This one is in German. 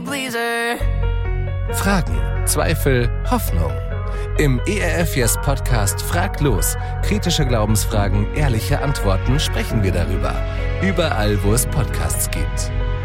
People-Pleaser. Fragen, Zweifel, Hoffnung. Im ERF Yes Podcast Frag los. Kritische Glaubensfragen, ehrliche Antworten sprechen wir darüber. Überall, wo es Podcasts gibt.